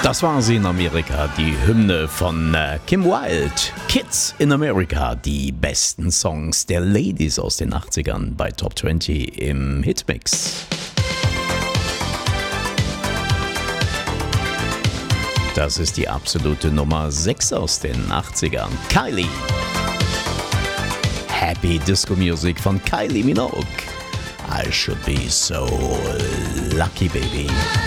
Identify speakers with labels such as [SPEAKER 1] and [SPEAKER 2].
[SPEAKER 1] Das war sie in Amerika, die Hymne von Kim Wilde. Kids in America, die besten Songs der Ladies aus den 80ern bei Top 20 im Hitmix. Das ist die absolute Nummer 6 aus den 80ern. Kylie. Happy Disco Music von Kylie Minogue. I should be so lucky, baby.